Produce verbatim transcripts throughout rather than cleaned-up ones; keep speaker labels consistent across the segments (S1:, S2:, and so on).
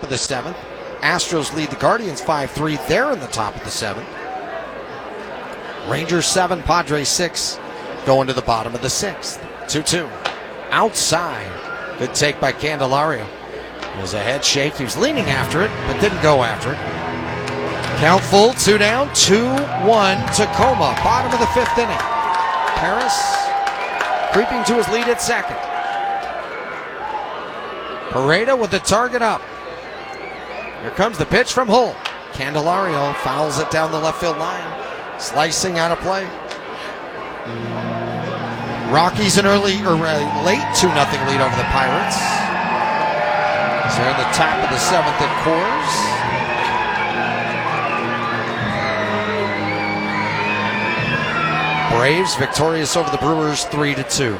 S1: of the seventh. Astros lead the Guardians five three. They're in the top of the seventh. Rangers seven, Padres six, going to the bottom of the sixth. two two. Outside. Good take by Candelario. It was a head shake. He was leaning after it, but didn't go after it. Count full, two down, two one, Tacoma. Bottom of the fifth inning. Paris creeping to his lead at second. Pareda with the target up. Here comes the pitch from Hull. Candelario fouls it down the left field line. Slicing out of play. Rockies an early or uh, late two nothing lead over the Pirates. So they're in the top of the seventh at Coors. Braves victorious over the Brewers three to two.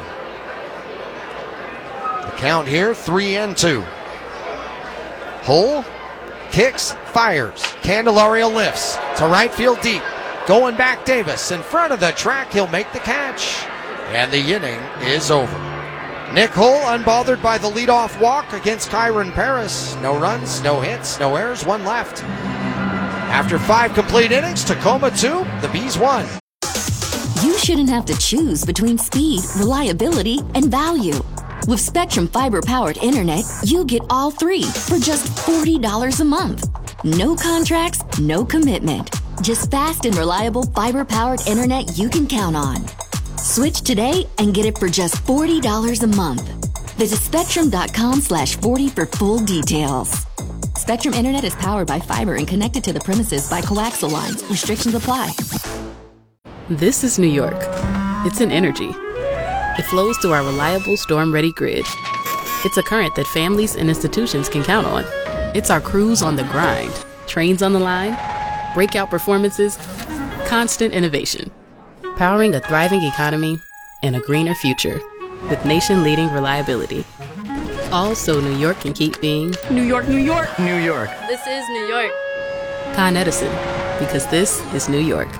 S1: The count here, three and two. Hull kicks, fires. Candelario lifts to right field deep. Going back, Davis in front of the track. He'll make the catch. And the inning is over. Nick Hull unbothered by the leadoff walk against Kyron Paris. No runs, no hits, no errors, one left. After five complete innings, Tacoma two, the Bees won.
S2: You shouldn't have to choose between speed, reliability, and value. With Spectrum Fiber-powered internet, you get all three for just forty dollars a month. No contracts, no commitment. Just fast and reliable fiber-powered internet you can count on. Switch today and get it for just forty dollars a month. Visit spectrum.com slash 40 for full details. Spectrum Internet is powered by fiber and connected to the premises by coaxial lines. Restrictions apply.
S3: This is New York. It's an energy. It flows through our reliable storm-ready grid. It's a current that families and institutions can count on. It's our crews on the grind, trains on the line, breakout performances, constant innovation. Powering a thriving economy and a greener future with nation-leading reliability. All so New York can keep being New York, New York,
S4: New York.
S3: This is New York. Con Edison, because this is New York.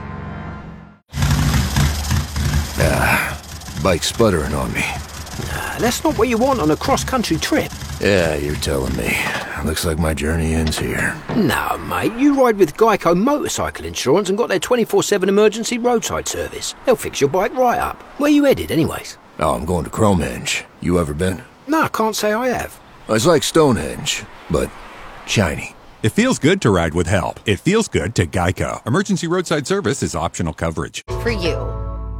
S5: Ah, bike's sputtering on me.
S4: Nah, that's not what you want on a cross-country trip.
S5: Yeah, you're telling me. Looks like my journey ends here.
S4: No, mate, you ride with Geico Motorcycle Insurance and got their twenty-four seven emergency roadside service. They'll fix your bike right up. Where you headed, anyways?
S5: Oh, I'm going to Cromenge. You ever been?
S4: No, I can't say I have.
S5: It's like Stonehenge, but shiny.
S6: It feels good to ride with help. It feels good to Geico. Emergency roadside service is optional coverage.
S2: For you.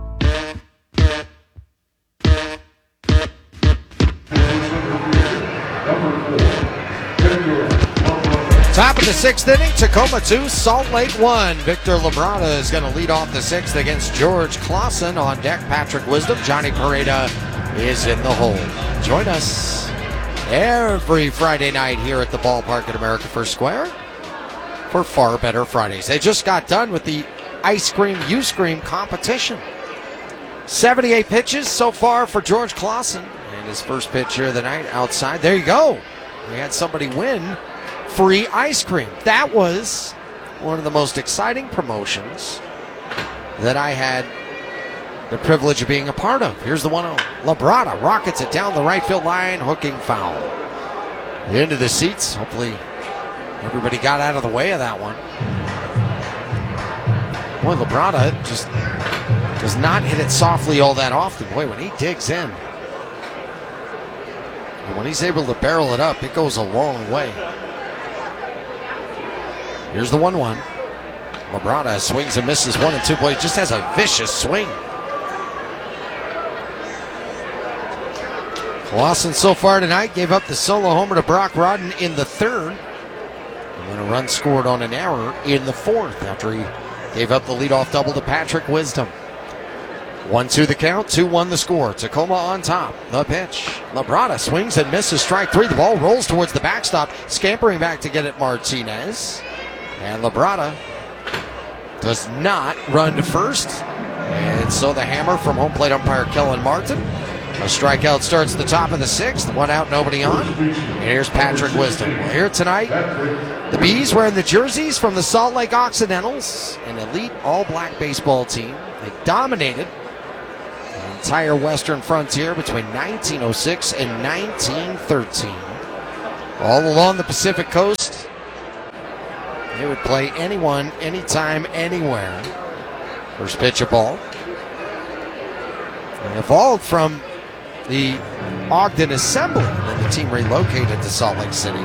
S1: Top of the sixth inning, Tacoma two, Salt Lake one. Victor Labrada is going to lead off the sixth against George Clausen. On deck, Patrick Wisdom. Johnny Pareda is in the hole. Join us every Friday night here at the ballpark at America First Square for Far Better Fridays. They just got done with the Ice Cream You Scream competition. seventy-eight pitches so far for George Clausen. And his first pitch here of the night outside. There you go. We had somebody win free ice cream. That was one of the most exciting promotions that I had the privilege of being a part of. Here's the one oh. Labrada rockets it down the right field line, hooking foul. Into the seats. Hopefully everybody got out of the way of that one. Boy, Labrada just does not hit it softly all that often. Boy, when he digs in, and when he's able to barrel it up, it goes a long way. Here's the one one. Labrada swings and misses one and two. Boy, he just has a vicious swing. Clausen so far tonight gave up the solo homer to Brock Rodden in the third. And then a run scored on an error in the fourth after he gave up the leadoff double to Patrick Wisdom. one two the count, two one the score. Tacoma on top. The pitch. Labrada swings and misses strike three. The ball rolls towards the backstop. Scampering back to get it, Martinez. And Labrada does not run to first. And so the hammer from home plate umpire Kellen Martin. A strikeout starts the top of the sixth. One out, nobody on. And here's Patrick Wisdom. Well, here tonight, the Bees wearing the jerseys from the Salt Lake Occidentals, an elite all-black baseball team. They dominated the entire western frontier between nineteen oh six and nineteen thirteen. All along the Pacific Coast, They would play anyone, anytime, anywhere. First pitch of ball. They evolved from the Ogden Assembly, and then the team relocated to Salt Lake City.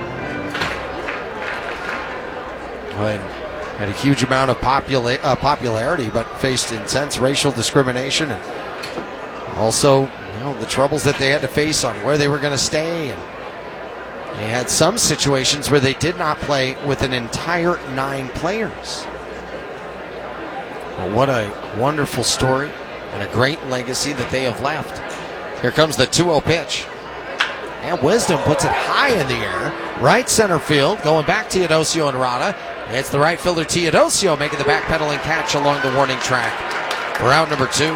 S1: But had a huge amount of popula- uh, popularity, but faced intense racial discrimination, and also, you know, the troubles that they had to face on where they were going to stay. And they had some situations where they did not play with an entire nine players. Well, what a wonderful story and a great legacy that they have left. Here comes the two oh pitch. And Wisdom puts it high in the air. Right center field, going back to Teodosio and Rada. It's the right fielder Teodosio making the backpedaling catch along the warning track for out number two.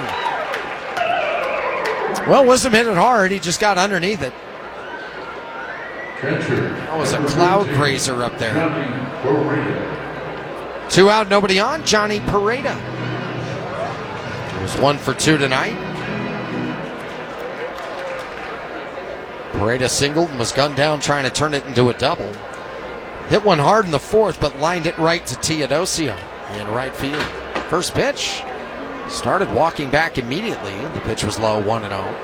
S1: Well, Wisdom hit it hard. He just got underneath it. That was a cloud grazer up there. Two out, nobody on. Johnny Pareda. It was one for two tonight. Pareda singled and was gunned down trying to turn it into a double. Hit one hard in the fourth, but lined it right to Teodosio in right field. First pitch. Started walking back immediately. The pitch was low, one and oh.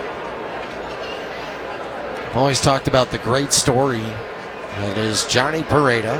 S1: Always talked about the great story that is Johnny Pareda.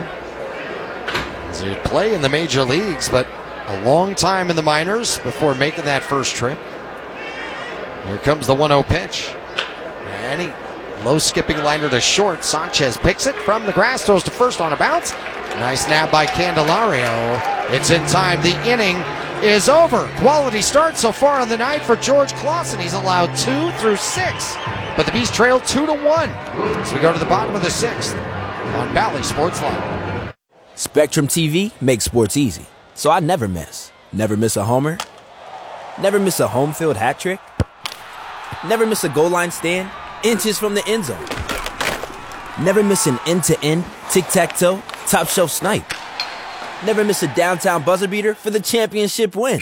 S1: As he would play in the major leagues, but a long time in the minors before making that first trip. Here comes the one oh pitch. And he low skipping liner to short. Sanchez picks it from the grass, throws to first on a bounce. Nice nab by Candelario. It's in time. The inning is over. Quality start so far on the night for George Clausen. He's allowed two through six, but the Beast trail two to one. So we go to the bottom of the sixth on Bally Sports Live.
S7: Spectrum T V makes sports easy, so I never miss. Never miss a homer. Never miss a home field hat trick. Never miss a goal line stand inches from the end zone. Never miss an end-to-end, tic-tac-toe, top-shelf snipe. Never miss a downtown buzzer beater for the championship win.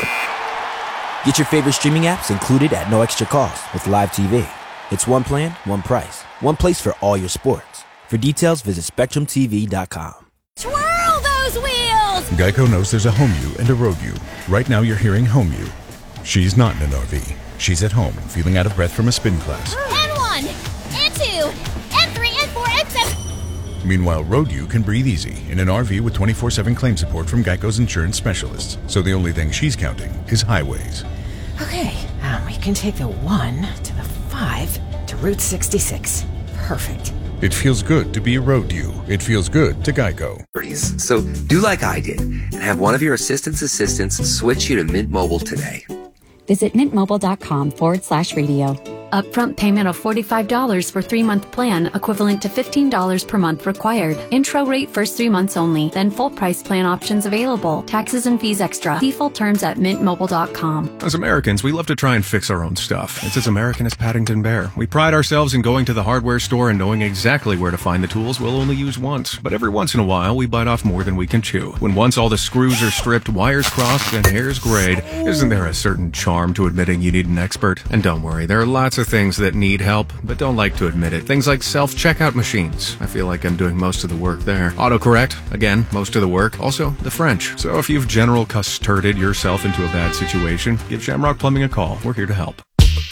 S7: Get your favorite streaming apps included at no extra cost with Live T V. It's one plan, one price, one place for all your sports. For details, visit Spectrum T V dot com.
S8: Twirl those wheels!
S9: Geico knows there's a home you and a road you. Right now you're hearing home you. She's not in an R V. She's at home, feeling out of breath from a spin class.
S8: And one, and two, and three, and four, and seven.
S9: Meanwhile, road you can breathe easy in an R V with twenty-four seven claim support from Geico's insurance specialists. So the only thing she's counting is highways.
S10: Okay, um, we can take the one to the five to Route sixty-six. Perfect.
S9: It feels good to be a road you. It feels good to Geico.
S11: So do like I did and have one of your assistant's assistants switch you to Mint Mobile today.
S12: Visit mintmobile.com forward slash radio.
S2: Upfront payment of forty-five dollars for three-month plan, equivalent to fifteen dollars per month required. Intro rate first three months only, then full price plan options available. Taxes and fees extra. See full terms at mint mobile dot com.
S13: As Americans, we love to try and fix our own stuff. It's as American as Paddington Bear. We pride ourselves in going to the hardware store and knowing exactly where to find the tools we'll only use once. But every once in a while, we bite off more than we can chew. When once all the screws are stripped, wires crossed, and hairs grayed, isn't there a certain charm to admitting you need an expert? And don't worry, there are lots of things that need help, but don't like to admit it. Things like self-checkout machines. I feel like I'm doing most of the work there. Autocorrect, again, most of the work. Also, the French. So if you've general custarded yourself into a bad situation, give Shamrock Plumbing a call. We're here to help.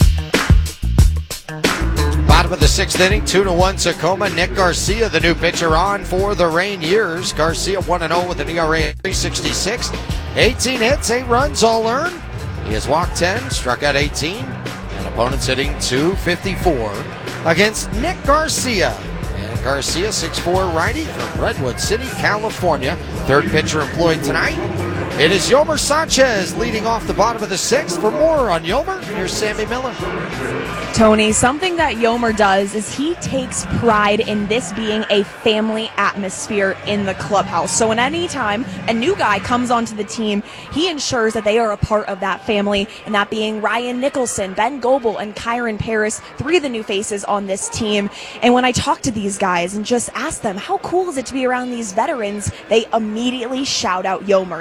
S1: Bottom of the sixth inning, two to one Tacoma. Nick Garcia, the new pitcher, on for the Rainiers. Garcia one and oh with an E R A of three sixty-six. eighteen hits, eight runs, all earned. He has walked ten, struck out eighteen. And opponents hitting two fifty-four against Nick Garcia. And Garcia, six foot four righty from Redwood City, California. Third pitcher employed tonight. It is Yolmer Sanchez leading off the bottom of the sixth. For more on Yolmer, here's Sammy Miller.
S14: Tony, something that Yolmer does is he takes pride in this being a family atmosphere in the clubhouse. So when any time a new guy comes onto the team, he ensures that they are a part of that family, and that being Ryan Nicholson, Ben Goebel, and Kyron Paris, three of the new faces on this team. And when I talk to these guys and just ask them, how cool is it to be around these veterans, they immediately shout out Yolmer and say,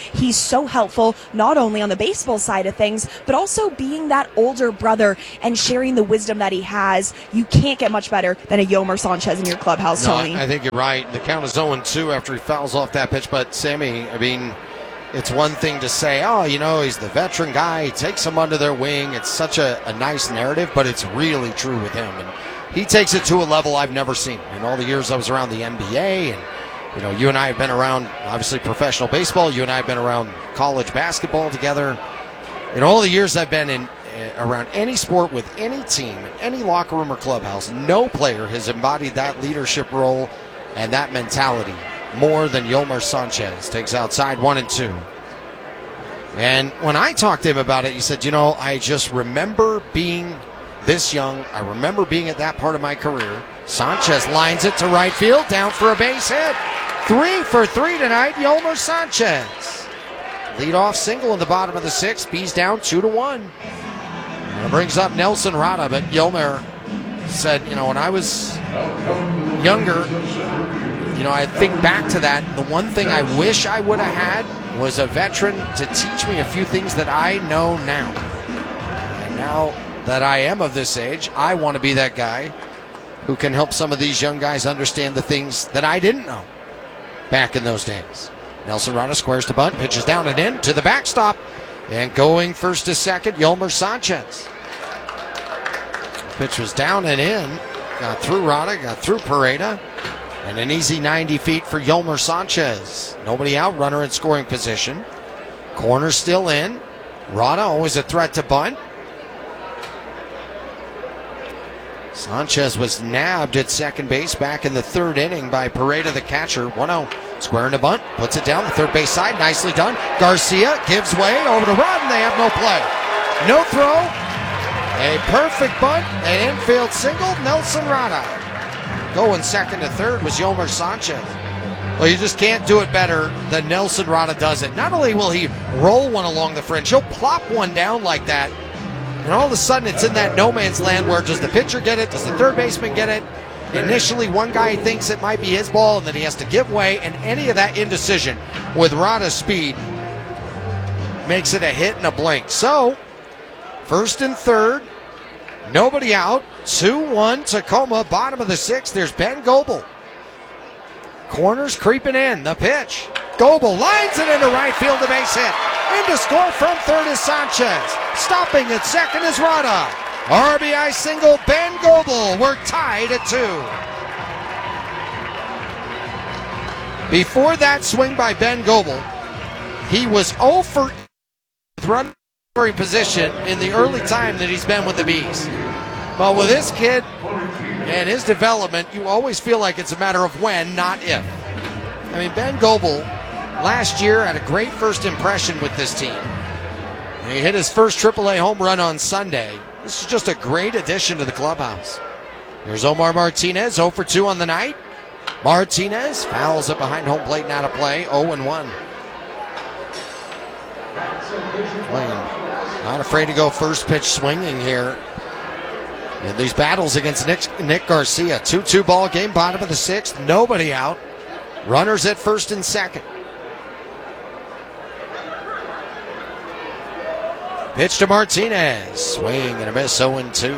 S14: he's so helpful, not only on the baseball side of things, but also being that older brother and sharing the wisdom that he has. You can't get much better than a Yomer Sanchez in your clubhouse,
S1: no,
S14: Tony.
S1: I, I think you're right. The count is oh and two after he fouls off that pitch. But, Sammy, I mean, it's one thing to say, oh, you know, he's the veteran guy. He takes them under their wing. It's such a, a nice narrative, but it's really true with him. And he takes it to a level I've never seen. In all the years I was around the N B A, and, you know, you and I have been around, obviously, professional baseball. You and I have been around college basketball together. In all the years I've been in uh, around any sport with any team, any locker room or clubhouse, no player has embodied that leadership role and that mentality more than Yomer Sanchez. Takes outside one and two. And when I talked to him about it, he said, you know, I just remember being this young. I remember being at that part of my career. Sanchez lines it to right field, down for a base hit. Three for three tonight, Yomer Sanchez. Leadoff single in the bottom of the sixth. Bees down two to one. And it brings up Nelson Rada, but Yomer said, you know, when I was younger, you know, I think back to that. The one thing I wish I would have had was a veteran to teach me a few things that I know now. And now that I am of this age, I want to be that guy who can help some of these young guys understand the things that I didn't know back in those days. Nelson Rada squares to bunt, pitches down and in to the backstop, and going first to second, Yomer Sanchez. Pitch was down and in, got through Rada, got through Pareda, and an easy ninety feet for Yomer Sanchez. Nobody out, runner in scoring position. Corner still in. Rada always a threat to bunt. Sanchez was nabbed at second base back in the third inning by Pareda, the catcher. one oh. Squaring to bunt, puts it down the third base side. Nicely done. Garcia gives way over to Rod, and they have no play. No throw. A perfect bunt. An infield single. Nelson Rada. Going second to third was Yomer Sanchez. Well, you just can't do it better than Nelson Rada does it. Not only will he roll one along the fringe, he'll plop one down like that. And all of a sudden, it's in that no man's land where does the pitcher get it? Does the third baseman get it? Initially, one guy thinks it might be his ball, and then he has to give way, and any of that indecision with Rada's speed makes it a hit and a blink. So, first and third, nobody out, two one Tacoma, bottom of the sixth. There's Ben Goebel. Corners creeping in, the pitch. Goebel lines it into right field, the base hit. In to score from third is Sanchez. Stopping at second is Rada. R B I single, Ben Goebel. We're tied at two. Before that swing by Ben Goebel, he was oh for with run scoring position in the early time that he's been with the Bees. But with this kid and his development, you always feel like it's a matter of when, not if. I mean, Ben Goebel last year had a great first impression with this team. He hit his first triple A home run on Sunday. This is just a great addition to the clubhouse. Here's Omar Martinez, oh for two on the night. Martinez fouls it behind home plate, not a play, oh and one. Playing, not afraid to go first pitch swinging here in these battles against Nick, Nick Garcia. two two ball game, bottom of the sixth, nobody out. Runners at first and second. Pitch to Martinez. Swing and a miss, oh and two.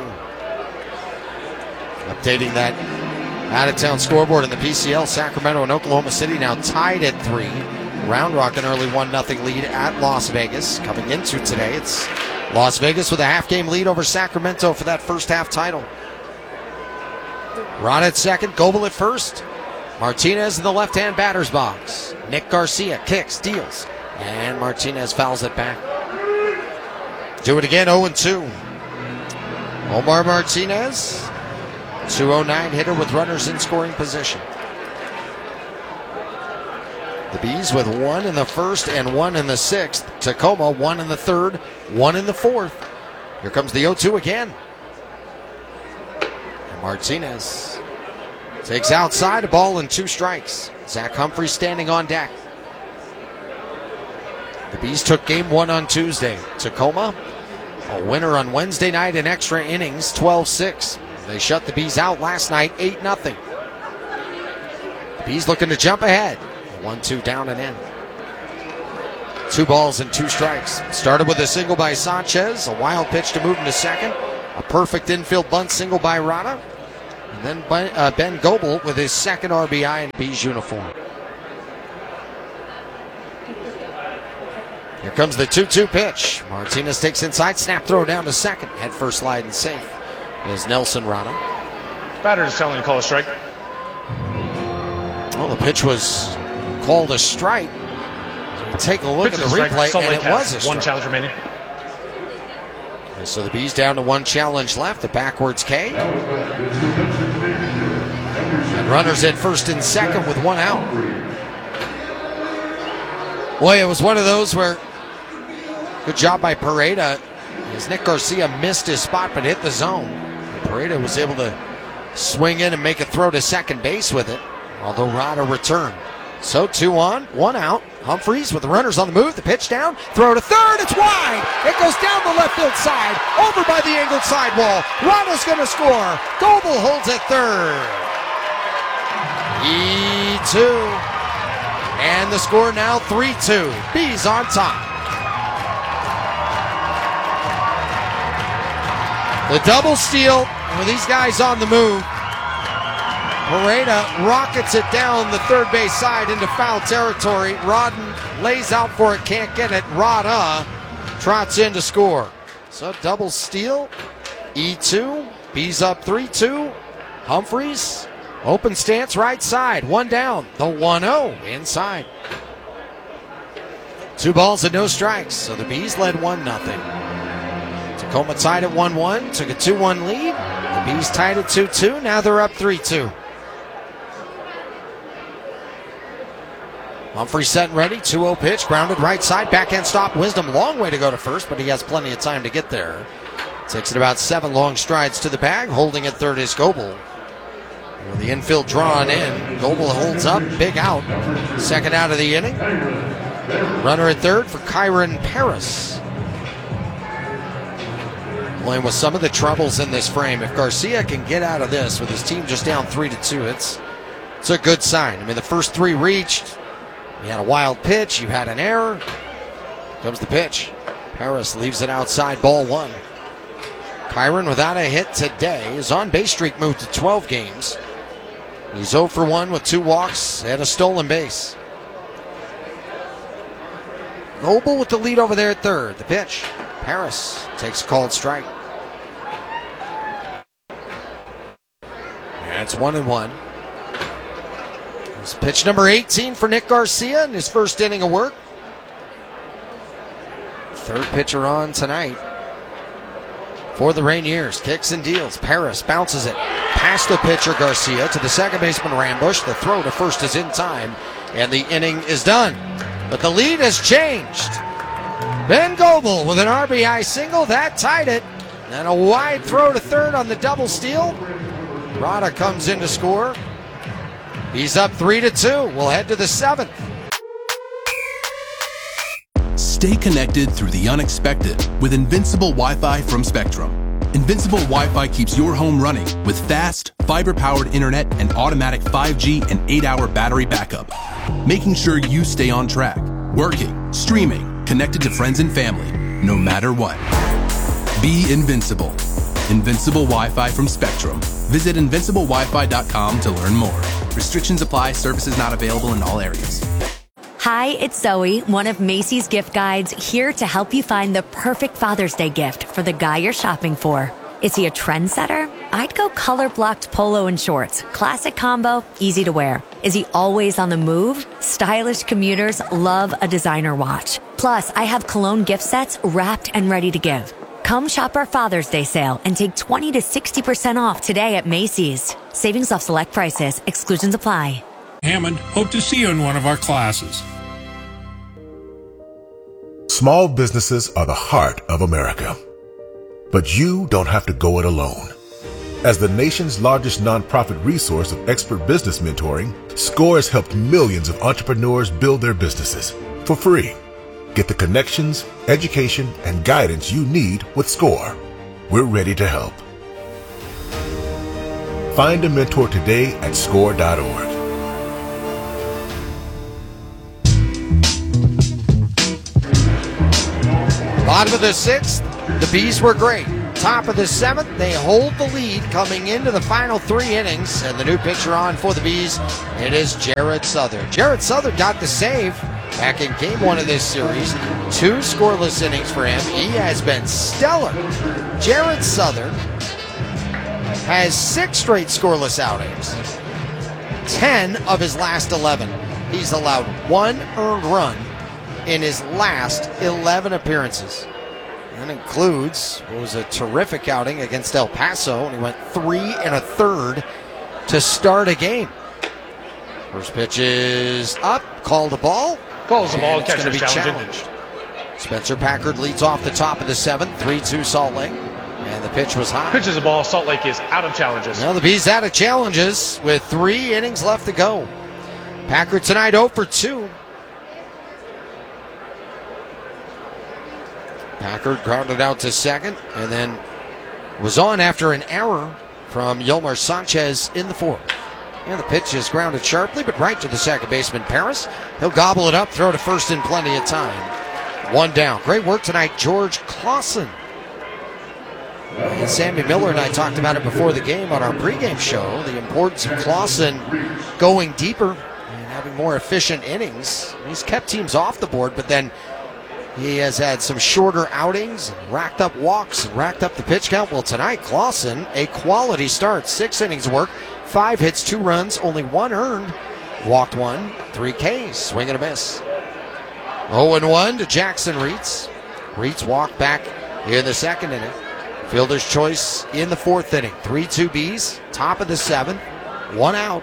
S1: Updating that out-of-town scoreboard in the P C L. Sacramento and Oklahoma City now tied at three. Round Rock an early one nothing lead at Las Vegas. Coming into today, it's Las Vegas with a half-game lead over Sacramento for that first half title. Rada at second, Goebel at first. Martinez in the left-hand batter's box. Nick Garcia kicks, deals, and Martinez fouls it back. Do it again, oh and two. Omar Martinez, two oh nine hitter with runners in scoring position. The Bees with one in the first and one in the sixth. Tacoma, one in the third, one in the fourth. Here comes the oh two again. And Martinez takes outside, a ball and two strikes. Zach Humphrey standing on deck. The Bees took game one on Tuesday. Tacoma, a winner on Wednesday night in extra innings, twelve six. They shut the Bees out last night, eight nothing. The Bees looking to jump ahead. one two down and in. Two balls and two strikes. Started with a single by Sanchez, a wild pitch to move into second, a perfect infield bunt single by Rada, and then by, uh, Ben Goebel with his second R B I in B's uniform. Here comes the two two pitch. Martinez takes inside, snap throw down to second. Head first slide and safe is Nelson Rada.
S15: Batter is telling to call a strike.
S1: Well, the pitch was called a strike. Take a look pitch at the replay, and it was a strike.
S15: One challenge remaining.
S1: And so the Bees down to one challenge left. The backwards K. And runners at first and second with one out. Boy, it was one of those where good job by Pareda as Nick Garcia missed his spot but hit the zone. Pareda was able to swing in and make a throw to second base with it, although Rada returned. So two on, one out. Humphreys with the runners on the move. The pitch down, throw to third. It's wide. It goes down the left field side, over by the angled sidewall. Rada's going to score. Goebel holds at third. E two. And the score now three two. Bees on top. The double steal with these guys on the move. Pareda rockets it down the third base side into foul territory. Rodden lays out for it, can't get it. Rada trots in to score. So double steal. E two. Bees up three two. Humphreys. Open stance right side. One down. The one oh inside. Two balls and no strikes. So the Bees led one nothing. Tacoma tied at one one. Took a two one lead. The Bees tied at two two. Now they're up three two. Humphrey set and ready. two oh pitch. Grounded right side. Backhand stop. Wisdom. Long way to go to first, but he has plenty of time to get there. Takes it about seven long strides to the bag. Holding at third is Goebel. With the infield drawn in, Goebel holds up, big out. Second out of the inning. Runner at third for Kyron Paris. Playing with some of the troubles in this frame. If Garcia can get out of this with his team just down three to two, it's it's a good sign. I mean, the first three reached. You had a wild pitch. You had an error. Comes the pitch. Paris leaves it outside. Ball one. Kyron without a hit today. His on-base streak moved to twelve games. He's oh for one with two walks and a stolen base. Goebel with the lead over there at third. The pitch. Paris takes a called strike. And it's one and one. It's pitch number eighteen for Nick Garcia in his first inning of work. Third pitcher on tonight for the Rainiers. Kicks and deals. Paris bounces it past the pitcher Garcia to the second baseman Rambush. The throw to first is in time, and the inning is done. But the lead has changed. Ben Goebel with an R B I single. That tied it. And a wide throw to third on the double steal. Rada comes in to score. He's up three to two. We'll head to the seventh.
S16: Stay connected through the unexpected with Invincible Wi-Fi from Spectrum. Invincible Wi-Fi keeps your home running with fast, fiber-powered internet and automatic five G and eight hour battery backup, making sure you stay on track, working, streaming, connected to friends and family, no matter what. Be invincible. Invincible Wi-Fi from Spectrum. Visit invincible wi fi dot com to learn more. Restrictions apply. Services not available in all areas.
S17: Hi, it's Zoe, one of Macy's gift guides, here to help you find the perfect Father's Day gift for the guy you're shopping for. Is he a trendsetter? I'd go color-blocked polo and shorts. Classic combo, easy to wear. Is he always on the move? Stylish commuters love a designer watch. Plus, I have cologne gift sets wrapped and ready to give. Come shop our Father's Day sale and take twenty to sixty percent off today at Macy's. Savings off select prices. Exclusions apply.
S18: Hammond, hope to see you in one of our classes.
S19: Small businesses are the heart of America. But you don't have to go it alone. As the nation's largest nonprofit resource of expert business mentoring, SCORE has helped millions of entrepreneurs build their businesses for free. Get the connections, education, and guidance you need with SCORE. We're ready to help. Find a mentor today at score dot org.
S1: Bottom of the sixth, the Bees were great. Top of the seventh, they hold the lead coming into the final three innings. And the new pitcher on for the Bees, it is Jared Southern. Jared Southern got the save back in game one of this series. Two scoreless innings for him. He has been stellar. Jared Southern has six straight scoreless outings. ten of his last eleven. He's allowed one earned run in his last eleven appearances. That includes what was a terrific outing against El Paso, and he went three and a third to start a game. First pitch is up, called a ball.
S15: Calls the ball,
S1: and it's going to be
S15: challenging.
S1: challenged. Spencer Packard leads off the top of the seventh, three two Salt Lake, and the pitch was high.
S15: Pitches the ball, Salt Lake is out of challenges.
S1: Now the Bees out of challenges with three innings left to go. Packard tonight oh for two. Packard grounded out to second and then was on after an error from Yolmer Sanchez in the fourth. And the pitch is grounded sharply, but right to the second baseman, Paris. He'll gobble it up, throw to first in plenty of time. One down. Great work tonight, George Clausen. And Sammy Miller and I talked about it before the game on our pregame show, the importance of Clausen going deeper and having more efficient innings. He's kept teams off the board, but then he has had some shorter outings, racked up walks, and racked up the pitch count. Well, tonight, Clausen, a quality start. Six innings of work, five hits, two runs, only one earned. Walked one, three Ks, swing and a miss. oh and one to Jackson Reitz. Reitz walked back in the second inning. Fielder's choice in the fourth inning. three two Bees, top of the seventh, one out.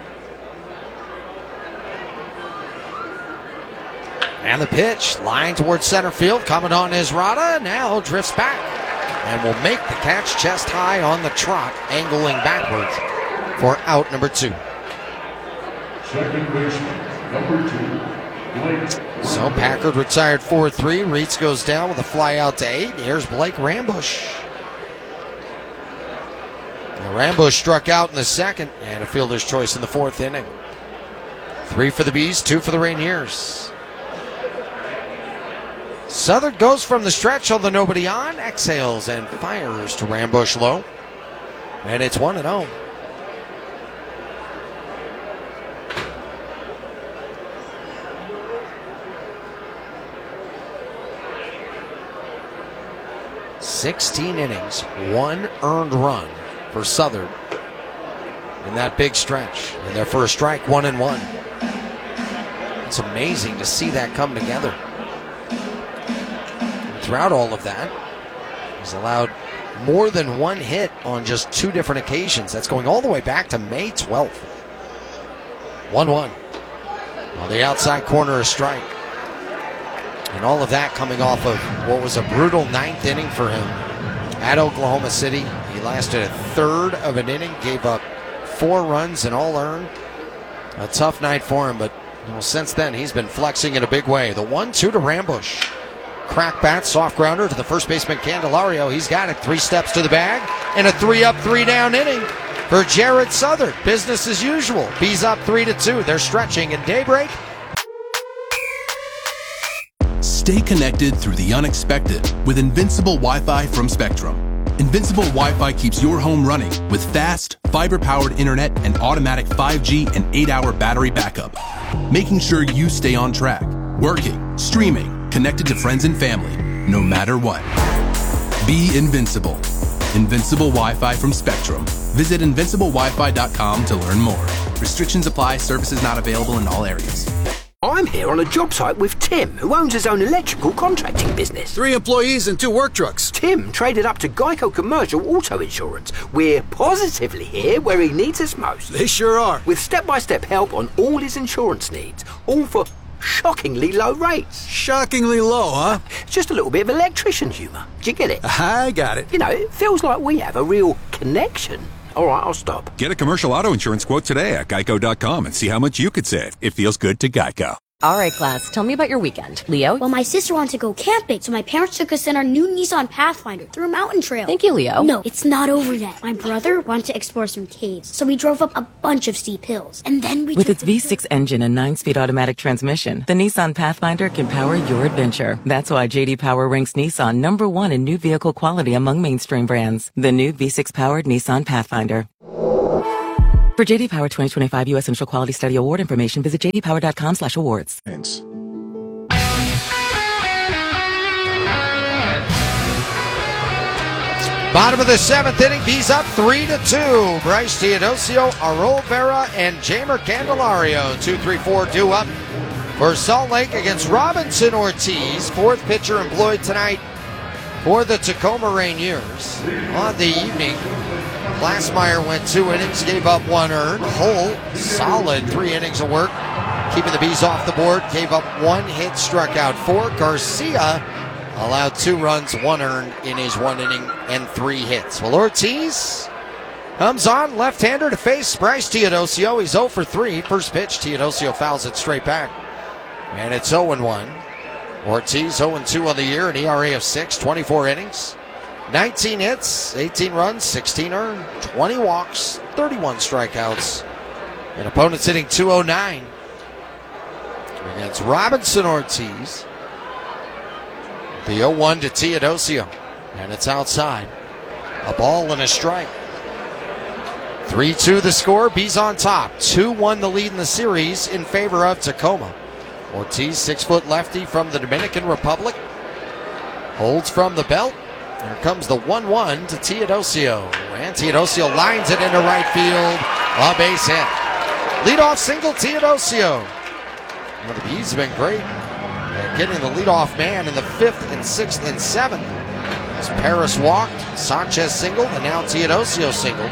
S1: And the pitch, line towards center field, coming on Izrada, now drifts back and will make the catch chest high on the trot, angling backwards for out number two.
S20: Second baseman, number two.
S1: So Packard retired four three. Reitz goes down with a fly out to eight. Here's Blake Rambush. Now Rambush struck out in the second, and a fielder's choice in the fourth inning. Three for the Bees, two for the Rainiers. Southern goes from the stretch, although nobody on, exhales and fires to Rambush low. And it's one and oh. sixteen innings, one earned run for Southern in that big stretch. And their first strike, one and one. It's amazing to see that come together. Throughout all of that, he's allowed more than one hit on just two different occasions. That's going all the way back to May twelfth. one one. On the outside corner, a strike. And all of that coming off of what was a brutal ninth inning for him at Oklahoma City. He lasted a third of an inning, gave up four runs and all earned. A tough night for him, but you know, since then he's been flexing in a big way. The one two to Rambush. Crack bat, soft grounder to the first baseman Candelario. He's got it. Three steps to the bag. And a three up, three down inning for Jared Southern. Business as usual. Bees up three to two. They're stretching in daybreak.
S16: Stay connected through the unexpected with Invincible Wi-Fi from Spectrum. Invincible Wi-Fi keeps your home running with fast, fiber-powered internet and automatic five G and eight hour battery backup, making sure you stay on track, working, streaming, connected to friends and family, no matter what. Be invincible. Invincible Wi-Fi from Spectrum. Visit invincible wi fi dot com to learn more. Restrictions apply. Services not available in all areas.
S4: I'm here on a job site with Tim, who owns his own electrical contracting business.
S21: Three employees and two work trucks.
S4: Tim traded up to Geico Commercial Auto Insurance. We're positively here where he needs us most.
S21: They sure are.
S4: With step-by-step help on all his insurance needs, all for shockingly low rates.
S21: Shockingly low, huh?
S4: Just a little bit of electrician humour. Do you get it?
S21: I got it.
S4: You know, it feels like we have a real connection. All right, I'll stop.
S6: Get a commercial auto insurance quote today at geico dot com and see how much you could save. It feels good to Geico.
S3: All right, class, tell me about your weekend. Leo?
S22: Well, my sister wanted to go camping, so my parents took us in our new Nissan Pathfinder through a mountain trail.
S3: Thank you, Leo.
S22: No, it's not over yet. My brother wanted to explore some caves, so we drove up a bunch of steep hills. And then we
S23: With
S22: took
S23: its
S22: the
S23: V six engine and nine-speed automatic transmission, the Nissan Pathfinder can power your adventure. That's why J D Power ranks Nissan number one in new vehicle quality among mainstream brands. The new V six-powered Nissan Pathfinder. For J D Power twenty twenty-five U S Initial Quality Study Award information, visit j d power dot com slash awards.
S1: Bottom of the seventh inning, Bees up three to two. Bryce Teodosio, Arol Vera, and Jamer Candelario. two three four due up for Salt Lake against Robinson Ortiz. Fourth pitcher employed tonight for the Tacoma Rainiers. On the evening, Glassmeyer went two innings, gave up one earned. Hull, solid three innings of work, keeping the Bees off the board. Gave up one hit, struck out four. Garcia allowed two runs, one earned in his one inning and three hits. Well, Ortiz comes on, left-hander to face Bryce Teodosio. He's oh for three. First pitch, Teodosio fouls it straight back. And it's oh and one. Ortiz oh and two on the year, an E R A of six, twenty-four innings. nineteen hits, eighteen runs, sixteen earned, twenty walks, thirty-one strikeouts. And opponents hitting two oh nine against Robinson Ortiz. The oh one to Teodosio, and it's outside. A ball and a strike. three two the score, Bees on top. two one the lead in the series in favor of Tacoma. Ortiz, six-foot lefty from the Dominican Republic, holds from the belt. Here comes the one one to Teodosio. And Teodosio lines it into right field. A base hit. Leadoff single, Teodosio. Well, the Bees have been great at getting the leadoff man in the fifth and sixth and seventh. As Paris walked, Sanchez singled, and now Teodosio singled.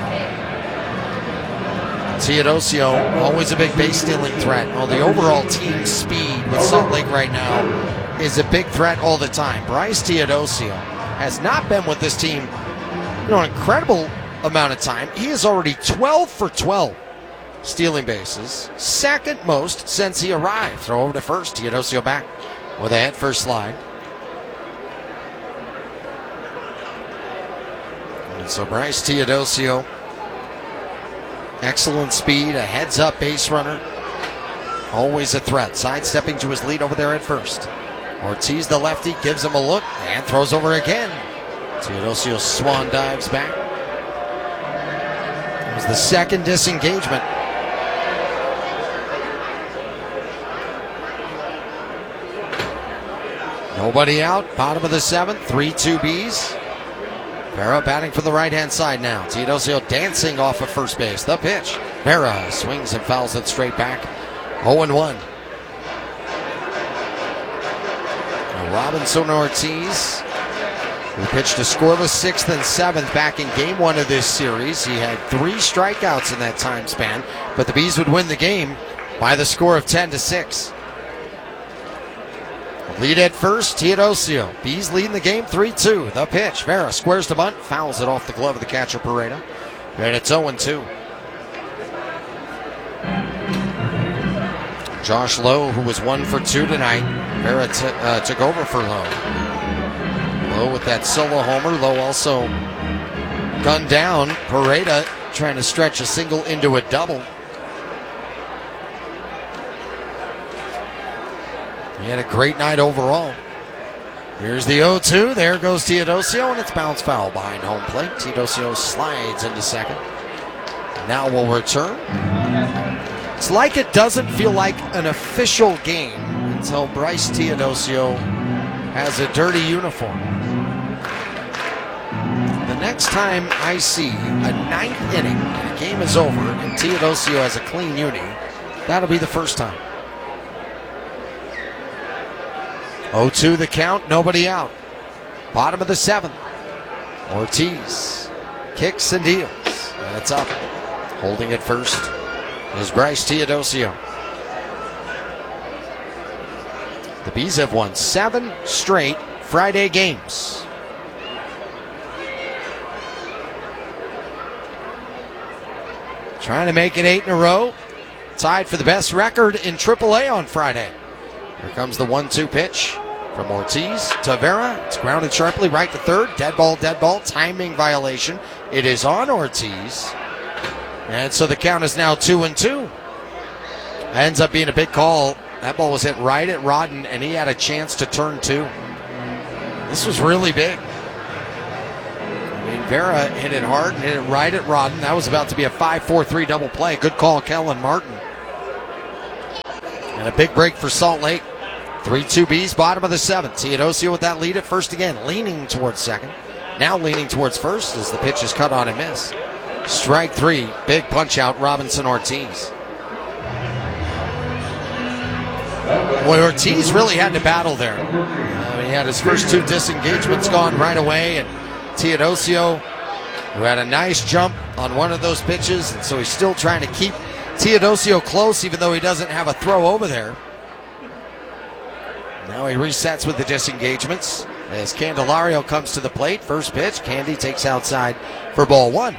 S1: Teodosio, always a big base stealing threat. Well, the overall team speed with Salt Lake right now is a big threat all the time. Bryce Teodosio has not been with this team, you know, an incredible amount of time. He is already twelve for twelve stealing bases, second most since he arrived. Throw over to first. Teodosio back with a head first slide. And so Bryce Teodosio, excellent speed, a heads-up base runner, always a threat. Sidestepping to his lead over there at first. Ortiz, the lefty, gives him a look and throws over again. Teodosio swan dives back. It was the second disengagement. Nobody out, bottom of the seventh, three two Bees. Vera batting for the right-hand side now. Teodosio dancing off of first base. The pitch. Vera swings and fouls it straight back. oh and one. Robinson Ortiz, who pitched a scoreless sixth and seventh back in game one of this series. He had three strikeouts in that time span, but the Bees would win the game by the score of ten to six. Lead at first, Teodosio. Bees leading the game three two. The pitch. Vera squares the bunt, fouls it off the glove of the catcher, Pareda. And it's oh and two. Josh Lowe, who was one for two tonight. Vera t- uh, took over for Lowe. Lowe with that solo homer. Lowe also gunned down Pareda, trying to stretch a single into a double. He had a great night overall. Here's the oh two. There goes Teodosio, and it's bounce foul behind home plate. Teodosio slides into second. Now we'll return. It's like it doesn't feel like an official game until Bryce Teodosio has a dirty uniform. The next time I see a ninth inning and the game is over and Teodosio has a clean uni, that'll be the first time. oh two the count, nobody out. Bottom of the seventh. Ortiz kicks and deals. And it's up. Holding it first is Bryce Teodosio. The Bees have won seven straight Friday games. Trying to make it eight in a row. tied for the best record in triple A on Friday. Here comes the one two pitch from Ortiz to Vera. It's grounded sharply right to third. Dead ball, dead ball, timing violation. It is on Ortiz. And so the count is now two and two. Ends up being a big call. That ball was hit right at Rodden, and he had a chance to turn two. This was really big. I mean, Vera hit it hard and hit it right at Rodden. That was about to be a five four three double play. Good call, Kellen Martin. And a big break for Salt Lake. three two B's, bottom of the seventh. Teodosio with that lead at first again, leaning towards second. Now leaning towards first as the pitch is cut on and missed. Strike three, big punch out, Robinson Ortiz. Boy, Ortiz really had to battle there. Uh, he had his first two disengagements gone right away, and Teodosio, who had a nice jump on one of those pitches, and so he's still trying to keep Teodosio close, even though he doesn't have a throw over there. Now he resets with the disengagements as Candelario comes to the plate. First pitch, Candy takes outside for ball one.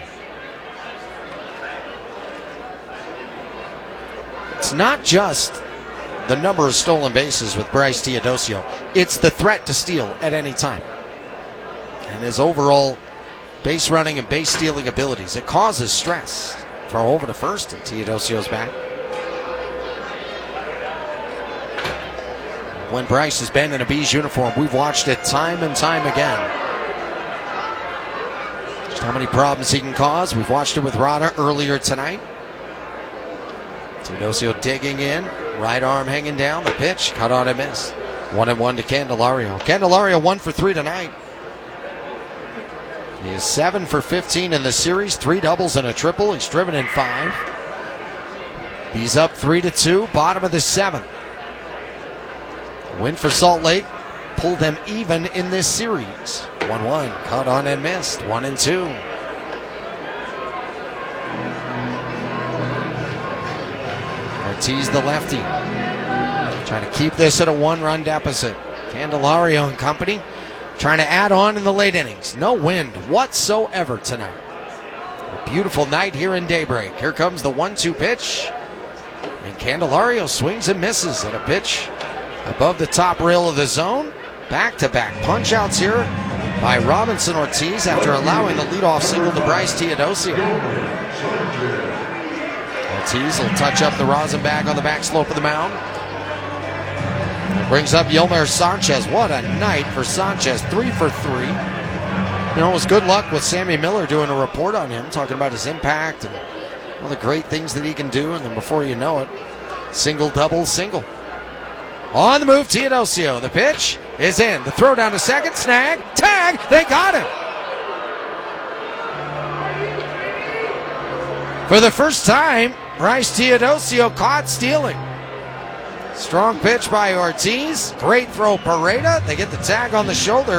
S1: It's not just the number of stolen bases with Bryce Teodosio. It's the threat to steal at any time. And his overall base running and base stealing abilities. It causes stress. Throw over to first, and Teodosio's back. When Bryce has been in a B's uniform, we've watched it time and time again. Just how many problems he can cause. We've watched it with Rada earlier tonight. Teodosio digging in, right arm hanging down, the pitch, cut on and miss. One and one to Candelario. Candelario one for three tonight. He is seven for fifteen in the series, three doubles and a triple. He's driven in five. He's up three to two, bottom of the seventh. Win for Salt Lake, pulled them even in this series. one one, cut on and missed, one and two. Ortiz the lefty, trying to keep this at a one-run deficit. Candelario and company trying to add on in the late innings. No wind whatsoever tonight. A beautiful night here in Daybreak. Here comes the one two pitch. And Candelario swings and misses at a pitch above the top rail of the zone. Back-to-back punch-outs here by Robinson Ortiz after allowing the leadoff single to Bryce Teodosio. Ortiz will touch up the rosin bag on the back slope of the mound. Brings up Yolmer Sanchez. What a night for Sanchez. Three for three. You know, it was good luck with Sammy Miller doing a report on him, talking about his impact and all the great things that he can do. And then before you know it, single, double, single. On the move, Teodosio. The pitch is in. The throw down to second. Snag. Tag. They got him. For the first time, Bryce Teodosio caught stealing. Strong pitch by Ortiz. Great throw, Pareda. They get the tag on the shoulder.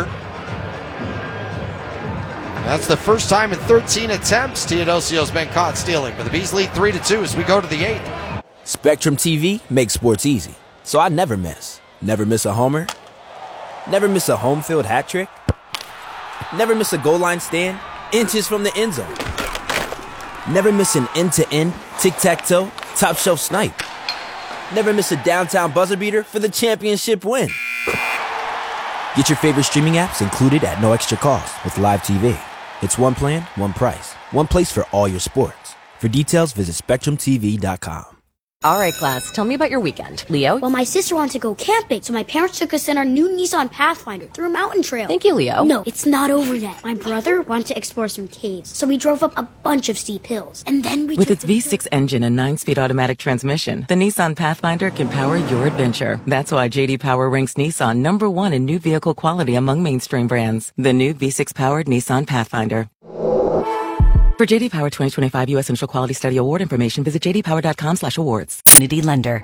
S1: That's the first time in thirteen attempts Teodosio's been caught stealing. But the Bees lead three to two as we go to the eighth.
S5: Spectrum T V makes sports easy, so I never miss. Never miss a homer. Never miss a home field hat trick. Never miss a goal line stand inches from the end zone. Never miss an end-to-end, tic-tac-toe, top-shelf snipe. Never miss a downtown buzzer beater for the championship win. Get your favorite streaming apps included at no extra cost with Live T V. It's one plan, one price, one place for all your sports. For details, visit spectrum t v dot com.
S3: All right, class, tell me about your weekend. Leo?
S22: Well, my sister wanted to go camping, so my parents took us in our new Nissan Pathfinder through a mountain trail.
S3: Thank you, Leo.
S22: No, it's not over yet. My brother wanted to explore some caves, so we drove up a bunch of steep hills. And then we
S23: With
S22: took
S23: its
S22: the
S23: V six engine and nine-speed automatic transmission, the Nissan Pathfinder can power your adventure. That's why J D Power ranks Nissan number one in new vehicle quality among mainstream brands. The new V six-powered Nissan Pathfinder. For J D Power twenty twenty-five U S Initial Quality Study Award information, visit j d power dot com slash awards. Unity Lender.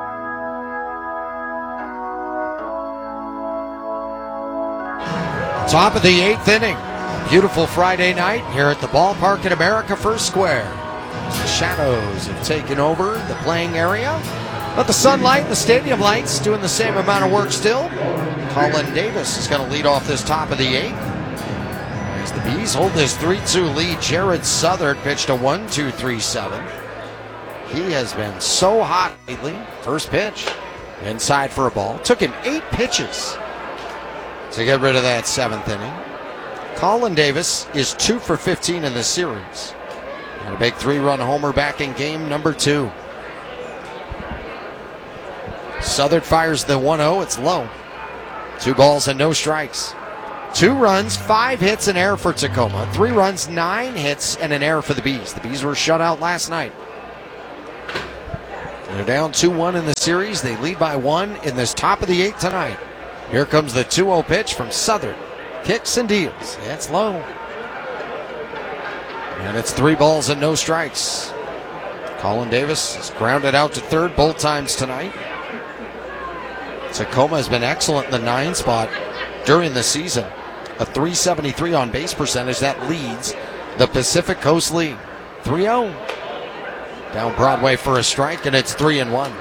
S1: Top of the eighth inning. Beautiful Friday night here at the ballpark at America First Square. The shadows have taken over the playing area, but the sunlight and the stadium lights doing the same amount of work still. Colin Davis is going to lead off this top of the eighth. As the Bees hold this three two lead, Jared Southard pitched a one two three seven. He has been so hot lately. First pitch, inside for a ball. Took him eight pitches to get rid of that seventh inning. Colin Davis is two for fifteen in this series. And a big three-run homer back in game number two. Southern fires the one oh. It's low. Two balls and no strikes. Two runs, five hits, and error for Tacoma. Three runs, nine hits, and an error for the Bees. The Bees were shut out last night. They're down two one in the series. They lead by one in this top of the eighth tonight. Here comes the two oh pitch from Southern. Kicks and deals. It's low. And it's three balls and no strikes. Colin Davis is grounded out to third both times tonight. Tacoma has been excellent in the nine spot during the season. A three seventy-three on base percentage that leads the Pacific Coast League. three oh. Down Broadway for a strike, and it's three and one.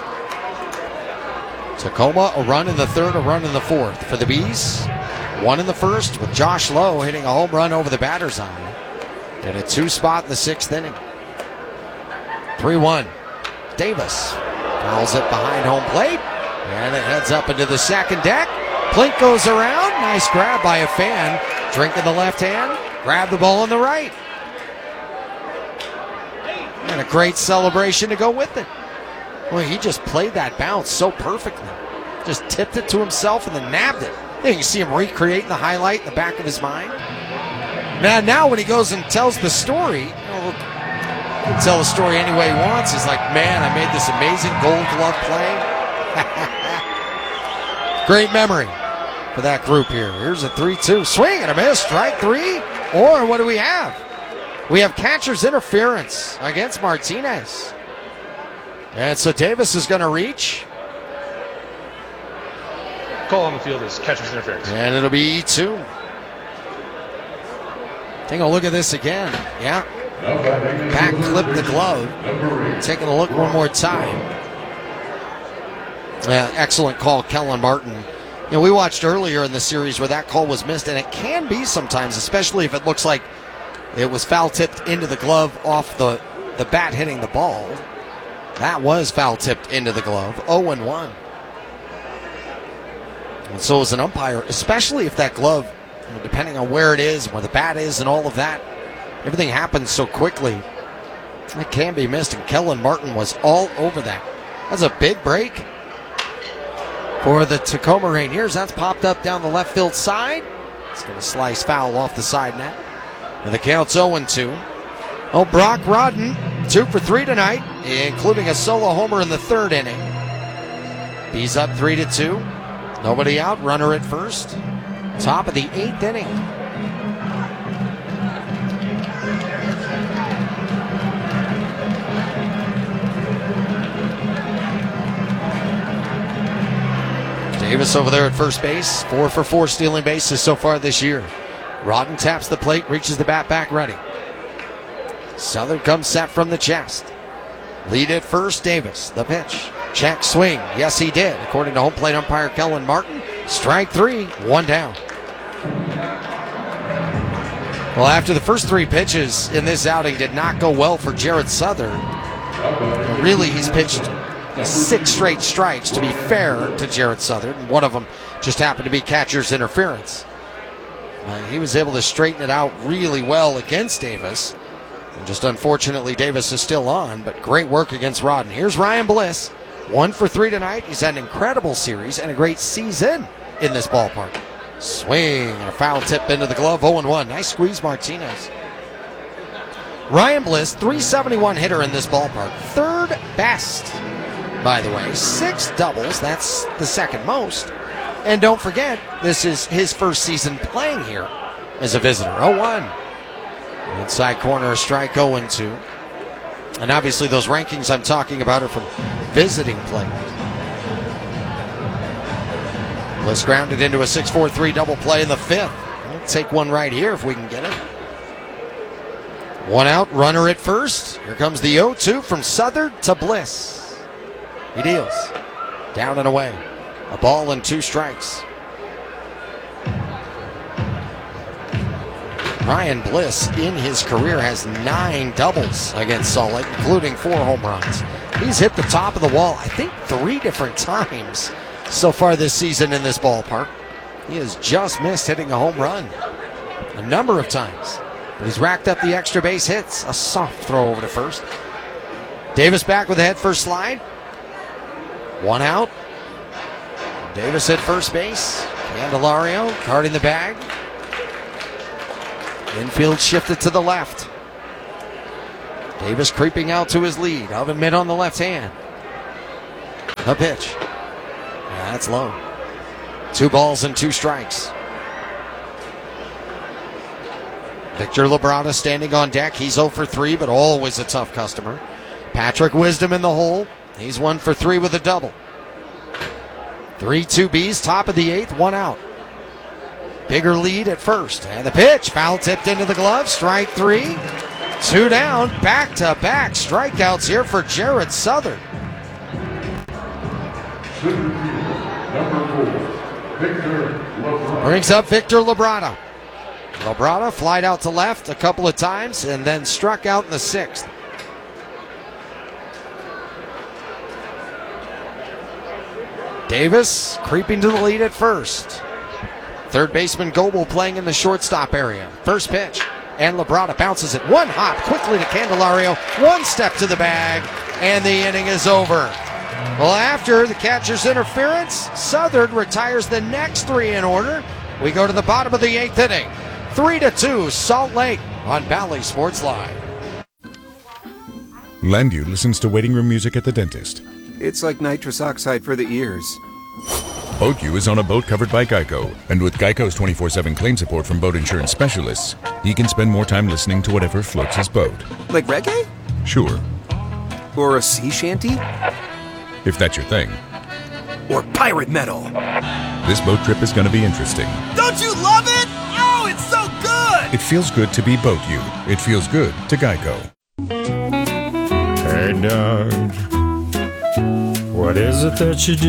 S1: Tacoma, a run in the third, a run in the fourth. For the Bees, one in the first with Josh Lowe hitting a home run over the batter's eye. And a two spot in the sixth inning. three one. Davis fouls it behind home plate, and it heads up into the second deck. Plink goes around. Nice grab by a fan. Drink in the left hand. Grab the ball in the right. And a great celebration to go with it. Well, he just played that bounce so perfectly. Just tipped it to himself and then nabbed it. Then you can see him recreating the highlight in the back of his mind. Man, now when he goes and tells the story, you know, he can tell the story any way he wants. He's like, man, I made this amazing gold glove play. Great memory for that group here. Here's a three two. Swing and a miss. Strike three. Or what do we have? We have catcher's interference against Martinez. And so Davis is going to reach.
S15: Call on the field is catcher's interference.
S1: And it'll be E two. Take a look at this again. Yeah. Back clip the glove. Taking a look one more time. Yeah, excellent call, Kellen Martin. You know, we watched earlier in the series where that call was missed, and it can be sometimes, especially if it looks like it was foul tipped into the glove off the, the bat hitting the ball. That was foul tipped into the glove. oh and one. And so as an umpire, especially if that glove, you know, depending on where it is, where the bat is and all of that, everything happens so quickly. It can be missed, and Kellen Martin was all over that. That's a big break for the Tacoma Rainiers. That's popped up down the left field side. It's going to slice foul off the side net. And the count's oh and two. Oh, Brock Rodden, two for three tonight, including a solo homer in the third inning. Bees up three to two. Nobody out, runner at first. Top of the eighth inning. Davis over there at first base, four for four stealing bases so far this year. Rodden taps the plate, reaches the bat back ready. Southern comes set from the chest. Lead at first, Davis. The pitch. Check swing. Yes, he did. According to home plate umpire Kellen Martin, strike three, one down. Well, after the first three pitches in this outing did not go well for Jared Southern, really he's pitched six straight strikes, to be fair to Jared Southern. One of them just happened to be catcher's interference. Uh, he was able to straighten it out really well against Davis. And just unfortunately, Davis is still on, but great work against Rodden. Here's Ryan Bliss, one for three tonight. He's had an incredible series and a great season in this ballpark. Swing and a foul tip into the glove, oh and one. Nice squeeze, Martinez. Ryan Bliss, three seventy-one hitter in this ballpark. Third best, by the way. Six doubles, that's the second most. And don't forget, this is his first season playing here as a visitor. oh one. Inside corner, a strike, oh and two. And obviously those rankings I'm talking about are from visiting players. Bliss grounded into a six four three double play in the fifth. We'll take one right here if we can get it. One out, runner at first. Here comes the oh two from Southern to Bliss. He deals. Down and away. A ball and two strikes. Ryan Bliss in his career has nine doubles against Salt Lake, including four home runs. He's hit the top of the wall, I think, three different times so far this season in this ballpark. He has just missed hitting a home run a number of times. But he's racked up the extra base hits. A soft throw over to first. Davis back with a head first slide. One out. Davis at first base. Candelario guarding the bag. Infield shifted to the left. Davis creeping out to his lead. Oven Mitt on the left hand. A pitch. Yeah, that's low. Two balls and two strikes. Victor Labrada standing on deck. He's oh for three, but always a tough customer. Patrick Wisdom in the hole. He's one for three with a double. three two Bs, top of the eighth, one out. Bigger lead at first. And the pitch, foul tipped into the glove. Strike three. Two down, back-to-back strikeouts here for Jared Southern.
S20: Number four, Victor Labrada.
S1: Brings up Victor Labrada. Labrada flied out to left a couple of times and then struck out in the sixth. Davis creeping to the lead at first. Third baseman Goebel playing in the shortstop area. First pitch, and Labrada bounces it one hop quickly to Candelario. One step to the bag, and the inning is over. Well, after the catcher's interference, Southern retires the next three in order. We go to the bottom of the eighth inning. Three to two, Salt Lake on Valley Sports Live.
S9: Landu listens to waiting room music at the dentist.
S7: It's like nitrous oxide for the ears.
S9: Boat U is on a boat covered by Geico, and with Geico's twenty-four seven claim support from boat insurance specialists, he can spend more time listening to whatever floats his boat.
S7: Like reggae?
S9: Sure.
S7: Or a sea shanty?
S9: If that's your thing.
S7: Or pirate metal.
S9: This boat trip is going to be interesting.
S8: Don't you love it? Oh, it's so good!
S9: It feels good to be Boat U. It feels good to Geico.
S10: Hey, Doug. What is it that you do?